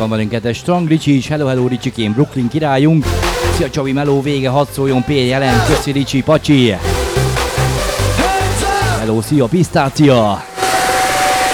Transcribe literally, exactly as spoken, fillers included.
van velünk kettes Strong, Ricsi is, hello, hello Ricsikém, Brooklyn királyunk. Szia Csavi, meló vége, hadd szóljon, P jelen, köszi Ricsi, pacsi. Hello, szia Pisztácia.